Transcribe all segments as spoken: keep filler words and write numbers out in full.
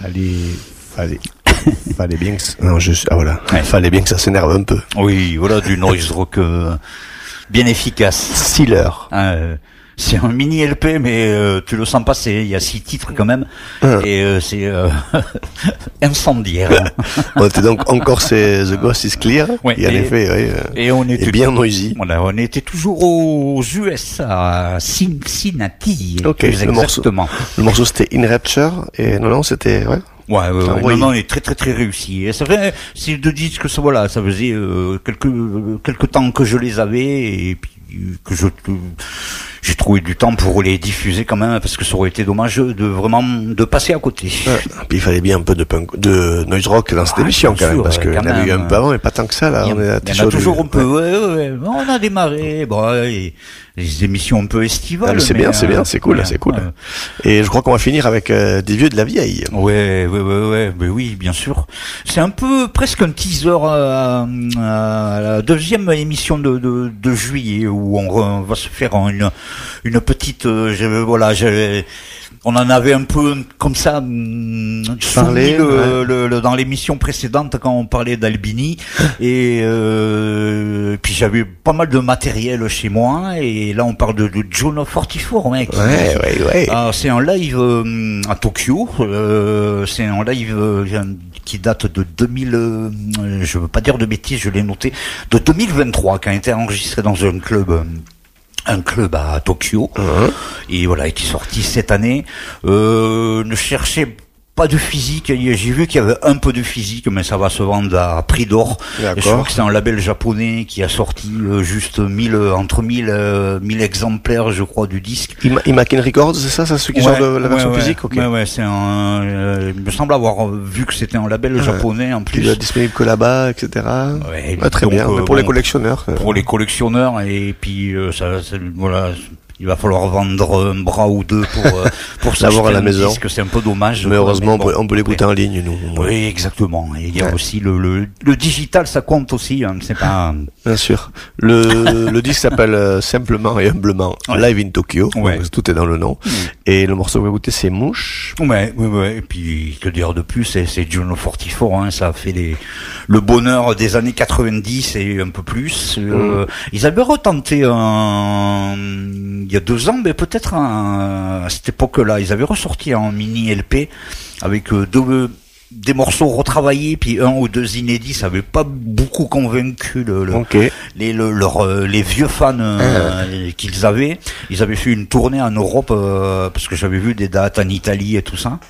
Fallait, fallait, fallait bien que, ça... non, je, ah voilà, ouais. Fallait bien que ça s'énerve un peu. Oui, voilà, du noise rock euh, bien efficace. Sealer. Euh, c'est un mini L P, mais euh, tu le sens pas, c'est, il y a six titres quand même, hum. et euh, c'est euh, incendiaire. On était donc encore c'est The Ghost is Clear, ouais, et en effet, ouais, et on était et bien noisy. Voilà, on était toujours aux U S, à Cincinnati. Ok, le morceau, le morceau c'était In Rapture, et non, non, c'était, ouais. Ouais, ouais, ouais. Non, non, il est très, très, très réussi. Et ça fait, c'est de dire que ça, voilà, ça faisait euh, quelques, quelques temps que je les avais, et puis que je, j'ai trouvé du temps pour les diffuser quand même, parce que ça aurait été dommage de vraiment de passer à côté. Ouais. Puis il fallait bien un peu de punk, de noise rock dans cette ah, émission quand sûr, même, parce qu'il y en avait eu un peu avant, mais pas tant que ça là. Il y, on est il y en a toujours du... un peu. Ouais. Ouais, ouais, ouais. On a démarré. Bon, et les émissions un peu estivales. Ah, c'est bien, c'est bien, c'est cool, ouais, c'est cool. Ouais. Et je crois qu'on va finir avec euh, des vieux de la vieille. Ouais, ouais, ouais, ouais, mais oui, bien sûr. C'est un peu presque un teaser à, à la deuxième émission de, de, de juillet où on, on va se faire une, une petite, euh, je, voilà, je, on en avait un peu comme ça parlé le, ouais. le, le, dans l'émission précédente quand on parlait d'Albini et euh, puis j'avais pas mal de matériel chez moi et là on parle de, de Juno quarante-quatre mec. Ouais, ouais, ouais. Ah, c'est un live euh, à Tokyo, euh, c'est un live euh, qui date de deux mille, euh, je veux pas dire de bêtises, je l'ai noté, de deux mille vingt-trois, qui a été enregistré dans un club. Euh, un club à Tokyo, uh-huh. et voilà, qui est sorti cette année. Euh, ne cherchez pas de physique, j'ai vu qu'il y avait un peu de physique, mais ça va se vendre à prix d'or. Je crois que c'est un label japonais qui a sorti euh, juste mille, entre mille, euh, mille exemplaires, je crois, du disque. Imakin Records, c'est ça, c'est ceux qui ouais, sortent de la version ouais, ouais, physique, ok. Ouais, ouais, c'est un, euh, il me semble avoir vu que c'était un label ouais. japonais, en plus. Il est disponible que là-bas, et cetera. Ouais, ouais très donc, bien, euh, pour bon, les collectionneurs. Pour les collectionneurs, et puis, euh, ça, ça, voilà, il va falloir vendre un bras ou deux pour euh, pour l'avoir à la maison. Parce que c'est un peu dommage. Mais heureusement, mais bon, on peut l'écouter en ligne, nous. Oui, exactement. Et il y a ouais. aussi le, le le digital, ça compte aussi. Hein, c'est pas. Bien sûr. Le le disque s'appelle euh, simplement et humblement ouais. Live in Tokyo. Ouais. Donc, tout est dans le nom. Mmh. Et le morceau que vous écoutez, c'est Mouche. Ouais, ouais, ouais. Et puis que dire de plus, c'est c'est Juno quarante-quatre. Hein, ça a fait les le bonheur des années quatre-vingt-dix et un peu plus. Mmh. Euh, ils avaient retenté un il y a deux ans, mais peut-être à, à cette époque-là, ils avaient ressorti un mini L P avec euh, deux, des morceaux retravaillés, puis un ou deux inédits. Ça avait pas beaucoup convaincu le, le, okay. les, le, leur, les vieux fans euh, ah. qu'ils avaient. Ils avaient fait une tournée en Europe, euh, parce que j'avais vu des dates en Italie et tout ça.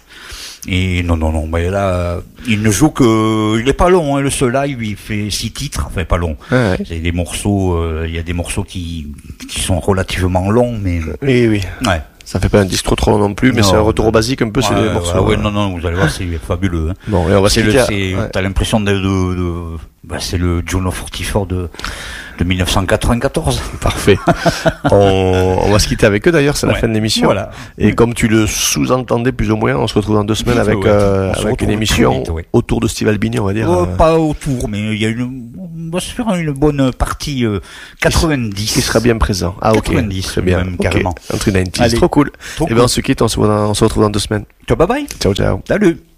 Et non, non, non, mais là, il ne joue que, il est pas long, hein, le seul live, il fait six titres, enfin pas long. Ah ouais. C'est des morceaux, euh, il y a des morceaux qui, qui sont relativement longs, mais. Oui, oui. Ouais. Ça fait pas un disque trop trop long non plus, mais non, c'est un retour au basique un peu, ouais, c'est des morceaux. Ouais, ouais, non, non, vous allez voir, c'est fabuleux, hein. Bon, et on va c'est se le, quitter. c'est, ouais. T'as l'impression de, de, de bah, c'est le Juno quarante-quatre de, de mille neuf cent quatre-vingt-quatorze. Parfait. on, on va se quitter avec eux d'ailleurs, c'est la ouais. fin de l'émission. Voilà. Et ouais. comme tu le sous-entendais plus ou moins, on se retrouve dans deux semaines avec, ouais. euh, avec une émission vite, ouais. autour de Steve Albini, on va dire. Euh, euh... Pas autour, mais il y a une, on va se faire une bonne partie euh, quatre-vingt-dix. Qui sera bien présent. Ah ok. quatre-vingt-dix, très bien. Même, okay. Carrément. Entre quatre-vingt-dix, trop cool. Trop Et cool. bien on se quitte, on se, on se retrouve dans deux semaines. Ciao, bye bye. Ciao, ciao. Salut.